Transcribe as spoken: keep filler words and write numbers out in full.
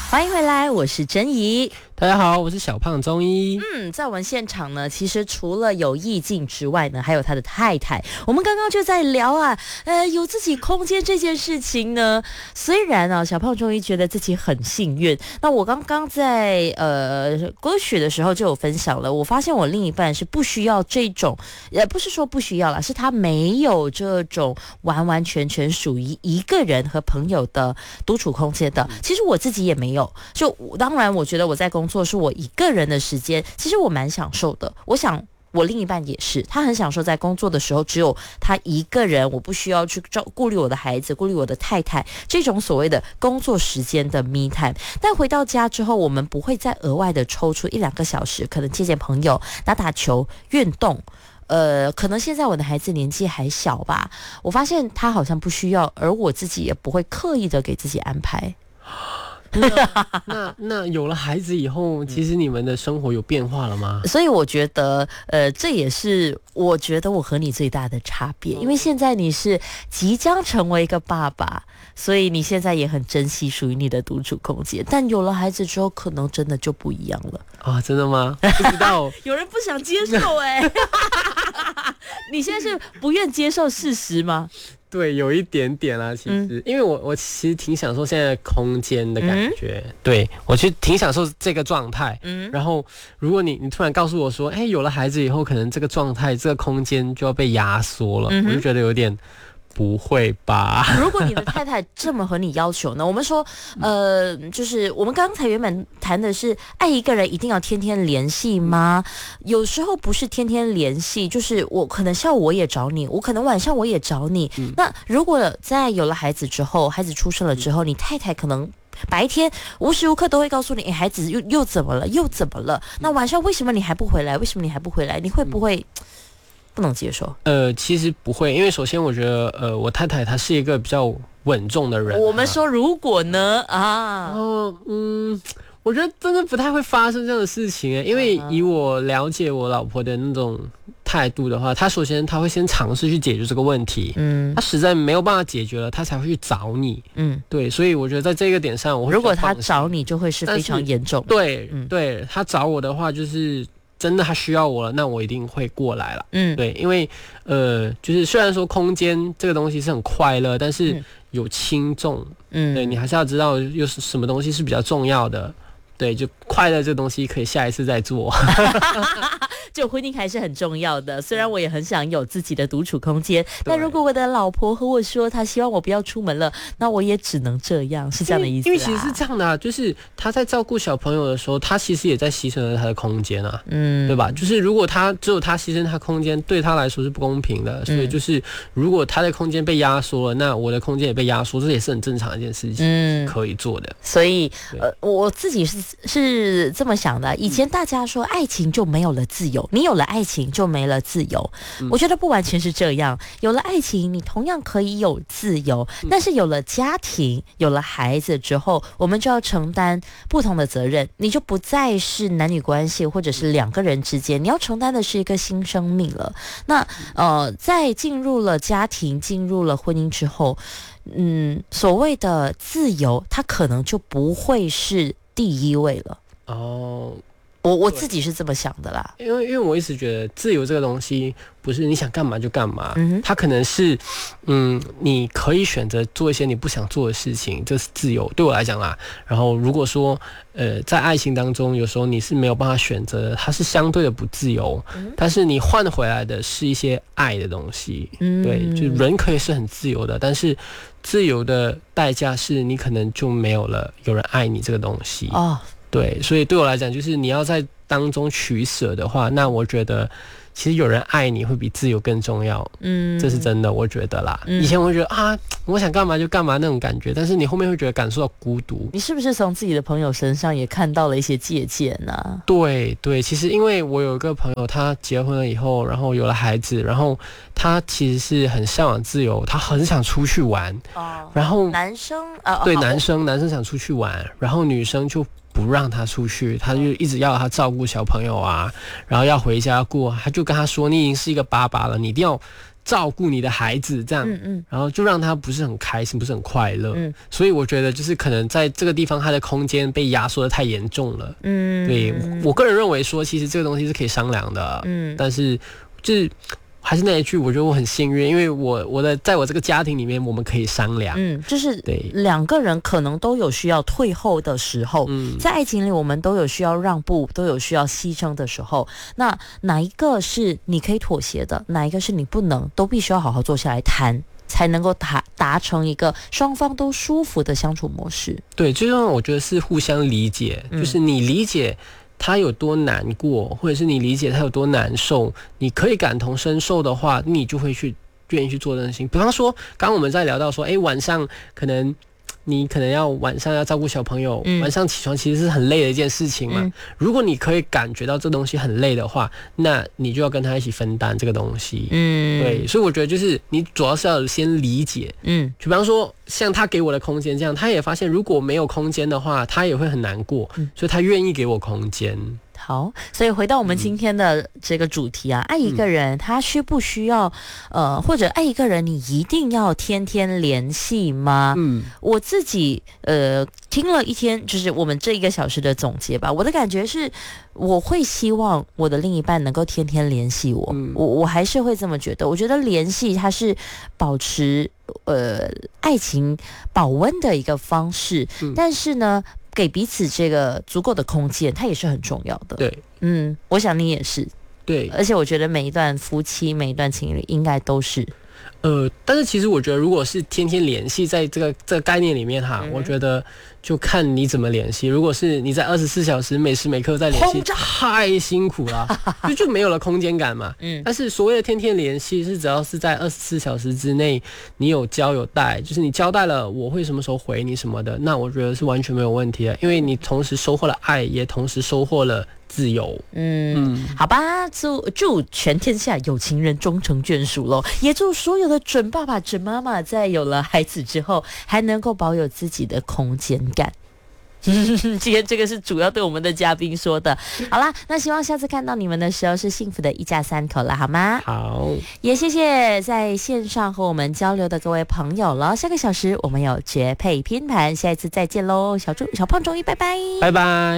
欢迎回来，我是珍怡。 大家好，我是小胖中医。 嗯，在我们现场呢，其实除了有意境之外呢，还有他的太太。我们刚刚就在聊啊，呃，有自己空间这件事情呢。虽然啊，小胖中医觉得自己很幸运。那我刚刚在呃歌曲的时候就有分享了，我发现我另一半是不需要这种，呃，不是说不需要啦，是他没有这种完完全全属于一个人和朋友的独处空间的。其实我自己也没有，就当然我觉得我在工作是我一个人的时间，其实我蛮享受的。我想我另一半也是，他很享受在工作的时候只有他一个人，我不需要去照顾虑我的孩子，顾虑我的太太，这种所谓的工作时间的 me time。但回到家之后，我们不会再额外的抽出一两个小时，可能见见朋友、打打球、运动。呃，可能现在我的孩子年纪还小吧，我发现他好像不需要，而我自己也不会刻意的给自己安排。 那那那有了孩子以后，其实你们的生活有变化了吗？ 所以我觉得，呃，这也是我觉得我和你最大的差别，因为现在你是即将成为一个爸爸，所以你现在也很珍惜属于你的独处空间。但有了孩子之后，可能真的就不一样了。 啊，真的吗？不知道， 有人不想接受哎、欸，你现在是不愿接受事实吗？ 对，有一点点啦，其实，嗯、因为我我其实挺享受现在空间的感觉，嗯、对我其实挺享受这个状态。嗯，然后如果你你突然告诉我说，哎，有了孩子以后，可能这个状态、这个空间就要被压缩了，嗯、我就觉得有点。不会吧？ 如果你的太太这么和你要求呢？我们说，呃，就是我们刚才原本谈的是爱一个人一定要天天联系吗？有时候不是天天联系，就是我可能下午我也找你，我可能晚上我也找你。嗯、那如果在有了孩子之后，孩子出生了之后，你太太可能白天无时无刻都会告诉你，哎，孩子又又怎么了？又怎么了？那晚上为什么你还不回来？为什么你还不回来？你会不会？嗯不能接受？ 呃，其实不会，因为首先我觉得，呃，我太太她是一个比较稳重的人。 我们说如果呢啊， 然后嗯，我觉得真的不太会发生这样的事情诶，因为以我了解我老婆的那种态度的话，她首先她会先尝试去解决这个问题，嗯，她实在没有办法解决了，她才会去找你，嗯，对，所以我觉得在这个点上，我会如果她找你，就会是非常严重。 对，嗯、对，她找我的话就是。真的他需要我了，那我一定会过来了。嗯，对，因为呃，就是虽然说空间这个东西是很快乐，但是有轻重，嗯，对你还是要知道有什么东西是比较重要的。对，就快乐这个东西可以下一次再做。 就婚姻还是很重要的，虽然我也很想有自己的独处空间，但如果我的老婆和我说她希望我不要出门了，那我也只能这样，是这样的意思、啊、 因为其实是这样的、啊、就是她在照顾小朋友的时候，她其实也在牺牲了她的空间啊，嗯，对吧？就是如果她只有她牺牲她空间，对她来说是不公平的，所以就是如果她的空间被压缩了，那我的空间也被压缩，这也是很正常的一件事情，嗯，可以做的。 所以呃，我自己是是这么想的，以前大家说爱情就没有了自由，你有了爱情就没了自由，我觉得不完全是这样，有了爱情你同样可以有自由，但是有了家庭有了孩子之后，我们就要承担不同的责任，你就不再是男女关系或者是两个人之间，你要承担的是一个新生命了。那呃，在进入了家庭进入了婚姻之后，嗯，所谓的自由它可能就不会是第一位了。哦，我我自己是这么想的啦， 因为因为我一直觉得自由这个东西不是你想干嘛就干嘛，嗯，它可能是，嗯，你可以选择做一些你不想做的事情，这是自由。对我来讲啦，然后如果说，呃，在爱情当中，有时候你是没有办法选择的，它是相对的不自由，嗯、但是你换回来的是一些爱的东西，嗯，对，就人可以是很自由的，但是自由的代价是你可能就没有了有人爱你这个东西哦。对，所以对我来讲，就是你要在当中取舍的话，那我觉得其实有人爱你会比自由更重要，嗯，这是真的，我觉得啦。嗯、以前我会觉得啊，我想干嘛就干嘛那种感觉，但是你后面会觉得感受到孤独。 你是不是从自己的朋友身上也看到了一些借鉴呢、啊？ 对对，其实因为我有一个朋友，他结婚了以后，然后有了孩子，然后他其实是很向往自由，他很想出去玩。哦。然后男生啊， 对， 哦、 男生男生想出去玩，然后女生就不让他出去，他就一直要他照顾小朋友啊，然后要回家过，他就跟他说，你已经是一个爸爸了，你一定要照顾你的孩子这样，嗯嗯，然后就让他不是很开心，不是很快乐，嗯，所以我觉得就是可能在这个地方他的空间被压缩的太严重了，嗯，对我个人认为说，其实这个东西是可以商量的，嗯，但是就是还是那一句，我觉得我很幸运，因为我我的在我这个家庭里面，我们可以商量， 嗯，就是对两个人可能都有需要退后的时候，嗯，在爱情里我们都有需要让步，都有需要牺牲的时候，那哪一个是你可以妥协的，哪一个是你不能，都必须要好好坐下来谈，才能够达达成一个双方都舒服的相处模式。 对，最重要我觉得是互相理解，嗯，就是你理解他有多难过，或者是你理解他有多难受，你可以感同身受的话，你就会去愿意去做这件事情。比方说，刚刚我们在聊到说，哎，晚上可能你可能要晚上要照顾小朋友，嗯，晚上起床其实是很累的一件事情嘛，嗯。如果你可以感觉到这东西很累的话，那你就要跟他一起分担这个东西。嗯，对，所以我觉得就是你主要是要先理解。嗯，就比方说像他给我的空间这样，他也发现如果没有空间的话，他也会很难过，嗯，所以他愿意给我空间。 好，所以回到我们今天的这个主题啊，嗯，爱一个人他需不需要呃，或者爱一个人你一定要天天联系吗？嗯，我自己呃听了一天，就是我们这一个小时的总结吧，我的感觉是我会希望我的另一半能够天天联系我，嗯，我我还是会这么觉得，我觉得联系它是保持呃爱情保温的一个方式，嗯，但是呢给彼此这个足够的空间，它也是很重要的。 对， 嗯，我想你也是。 对， 而且我觉得每一段夫妻、每一段情侣应该都是。 呃，但是其实我觉得，如果是天天联系，在这个这个概念里面哈，嗯，我觉得就看你怎么联系。如果是你在二十四小时每时每刻在联系，太辛苦了，就就没有了空间感嘛。嗯。但是所谓的天天联系，是只要是在二十四小时之内，你有交有带，就是你交代了我会什么时候回你什么的，那我觉得是完全没有问题的，因为你同时收获了爱，也同时收获了自由。嗯， 嗯，好吧，祝祝全天下有情人终成眷属喽，也祝所有的准爸爸准妈妈在有了孩子之后还能够保有自己的空间感。今天这个是主要对我们的嘉宾说的。好啦，那希望下次看到你们的时候是幸福的一家三口了，好吗？ 好， 也谢谢在线上和我们交流的各位朋友了。下个小时我们有绝配拼盘，下一次再见喽，小猪小胖终于拜拜， 拜拜。